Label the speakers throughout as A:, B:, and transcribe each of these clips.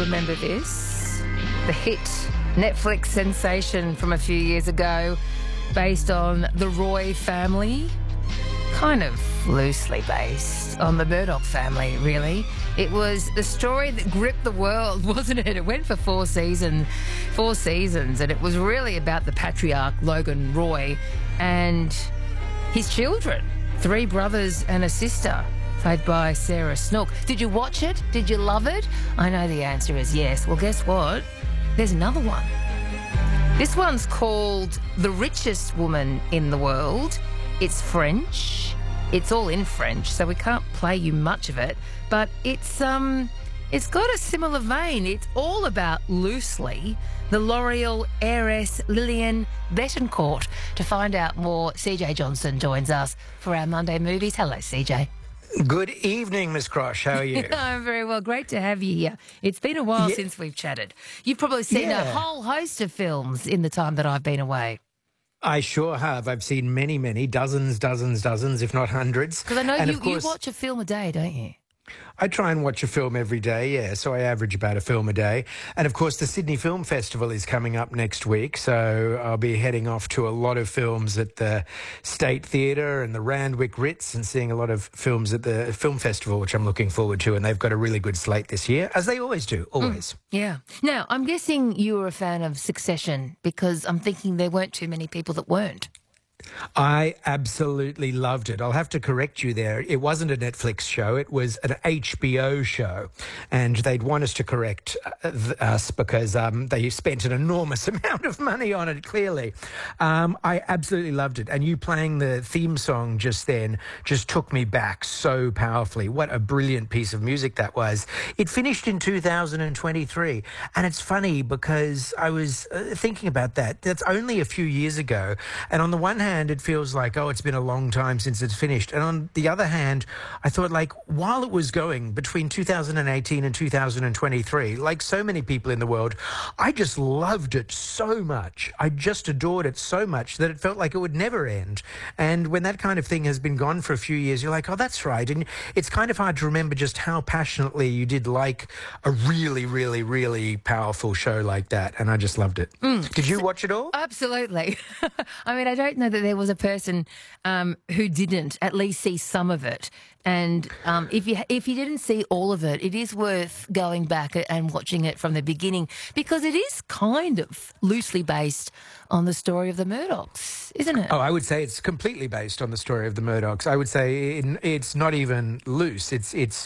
A: remember this. The hit Netflix sensation from a few years ago, based on the Roy family. Kind of loosely based on the Murdoch family, really. It was the story that gripped the world, wasn't it? It went for four seasons, and it was really about the patriarch, Logan Roy, and his children, 3 brothers and a sister, played by Sarah Snook. Did you watch it? Did you love it? I know the answer is yes. Well, guess what? There's another one. This one's called The Richest Woman in the World. It's French. It's all in French, so we can't play you much of it. But it's got a similar vein. It's all about, loosely, the L'Oreal heiress Lillian Bettencourt. To find out more, CJ Johnson joins us for our Monday Movies. Hello, CJ.
B: Good evening, Miss Crosh. How are you?
A: I'm very well. Great to have you here. It's been a while since we've chatted. You've probably seen a whole host of films in the time that I've been away.
B: I sure have. I've seen many, dozens, if not hundreds.
A: Because I know you watch a film a day, don't you?
B: I try and watch a film every day, yeah, so I average about a film a day. And, of course, the Sydney Film Festival is coming up next week, so I'll be heading off to a lot of films at the State Theatre and the Randwick Ritz and seeing a lot of films at the Film Festival, which I'm looking forward to, and they've got a really good slate this year, as they always do, always.
A: Yeah. Now, I'm guessing you were a fan of Succession, because I'm thinking there weren't too many people that weren't.
B: I absolutely loved it. I'll have to correct you there. It wasn't a Netflix show. It was an HBO show. And they'd want us to correct us because they spent an enormous amount of money on it, clearly. I absolutely loved it. And you playing the theme song just then just took me back so powerfully. What a brilliant piece of music that was. It finished in 2023. And it's funny because I was thinking about that. That's only a few years ago. And on the one hand, it feels like, oh, it's been a long time since it's finished. And on the other hand, I thought, like, while it was going between 2018 and 2023, like so many people in the world, I just loved it so much. I just adored it so much that it felt like it would never end. And when that kind of thing has been gone for a few years, you're like, oh, that's right. And it's kind of hard to remember just how passionately you did like a really powerful show like that. And I just loved it. Did you watch it all?
A: Absolutely. I mean, I don't know that there was a person who didn't at least see some of it. And if you didn't see all of it, it is worth going back and watching it from the beginning, because it is kind of loosely based on the story of the Murdochs, isn't it?
B: Oh, I would say it's completely based on the story of the Murdochs. I would say it's not even loose.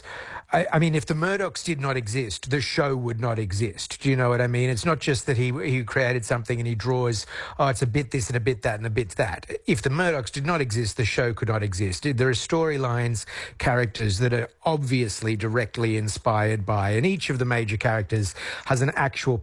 B: I mean, if the Murdochs did not exist, the show would not exist. Do you know what I mean? It's not just that he created something and he draws, oh, it's a bit this and a bit that and a bit that. If the Murdochs did not exist, the show could not exist. There are storylines, characters that are obviously directly inspired by, and each of the major characters has an actual